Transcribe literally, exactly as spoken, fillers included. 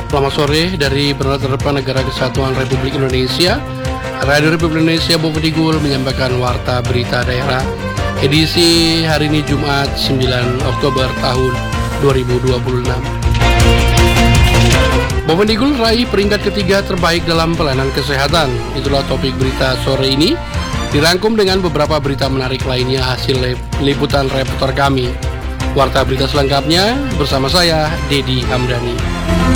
Selamat sore dari Berada Terdepan Negara Kesatuan Republik Indonesia. Radio Republik Indonesia Bovendigul menyampaikan warta berita daerah edisi hari ini Jumat sembilan Oktober tahun dua ribu dua puluh enam. Bovendigul raih peringkat ketiga terbaik dalam pelayanan kesehatan. Itulah topik berita sore ini, dirangkum dengan beberapa berita menarik lainnya hasil liputan reporter kami. Warta berita selengkapnya bersama saya, Dedi Hamdani.